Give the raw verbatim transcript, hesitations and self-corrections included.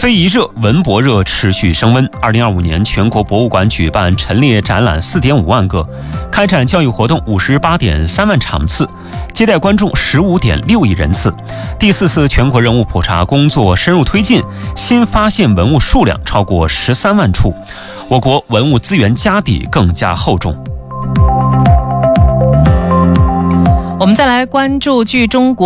非遗热、文博热持续升温。二零二五年，全国博物馆举办陈列展览四点五万个，开展教育活动五十八点三万场次，接待观众十五点六亿人次。第四次全国人物普查工作深入推进，新发现文物数量超过十三万处，我国文物资源家底更加厚重。 我们再来关注据中国